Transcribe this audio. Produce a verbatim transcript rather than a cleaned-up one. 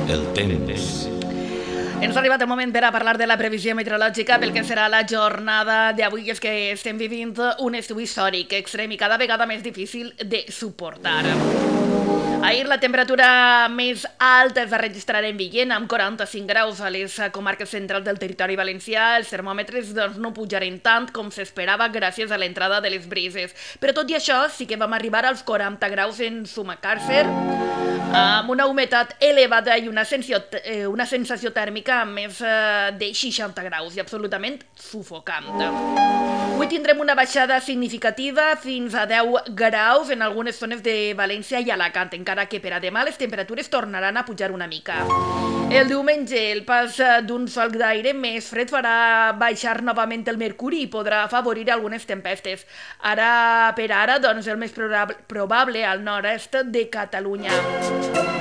El temps. Ens ha arribat el moment per a parlar de la previsió meteorològica pel que serà la jornada d'avui, és que estem vivint un estiu històric extrem i cada vegada més difícil de suportar. Ahir la temperatura més alta es va registrar en Villena, amb quaranta-cinc graus a les comarques centrals del territori valencià. Els termòmetres doncs, no pujaren tant com s'esperava gràcies a l'entrada de les brises. Però tot i això sí que vam arribar als quaranta graus en Sumacàrcer, amb una humitat elevada i una sensació, eh, una sensació tèrmica a més eh, de seixanta graus i absolutament sufocant. Avui tindrem una baixada significativa fins a deu graus en algunes zones de València i Alacant, encara que per a demà les temperatures tornaran a pujar una mica. El diumenge el pas d'un sol d'aire més fred farà baixar novament el mercuri i podrà afavorir algunes tempestes. Ara per ara, doncs, el més probable al nord-est de Catalunya.